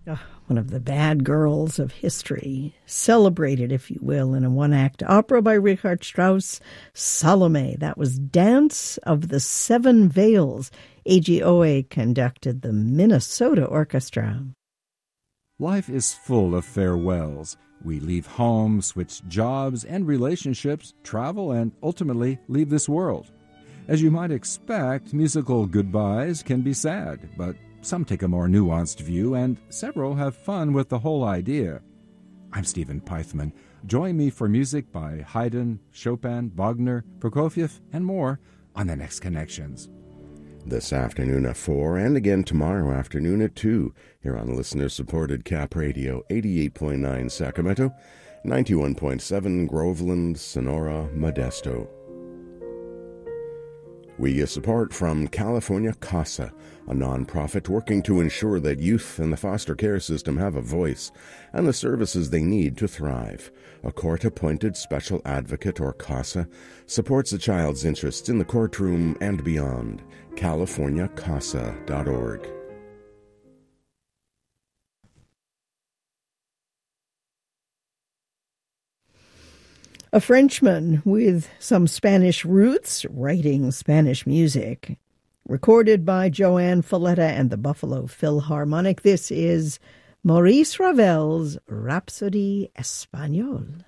One of the bad girls of history, celebrated, if you will, in a one-act opera by Richard Strauss, Salome. That was Dance of the Seven Veils. A.G. Owe conducted the Minnesota Orchestra. Life is full of farewells. We leave home, switch jobs and relationships, travel, and ultimately leave this world. As you might expect, musical goodbyes can be sad, but some take a more nuanced view, and several have fun with the whole idea. I'm Stephen Peithman. Join me for music by Haydn, Chopin, Wagner, Prokofiev, and more on The Next Connections. This afternoon at 4 and again tomorrow afternoon at 2 here on listener-supported Cap Radio 88.9 Sacramento, 91.7 Groveland, Sonora, Modesto. We get support from California CASA, a nonprofit working to ensure that youth in the foster care system have a voice and the services they need to thrive. A court-appointed special advocate, or CASA, supports a child's interests in the courtroom and beyond. CaliforniaCASA.org. A Frenchman with some Spanish roots writing Spanish music. Recorded by Joanne Falletta and the Buffalo Philharmonic, this is Maurice Ravel's Rhapsody Espagnole.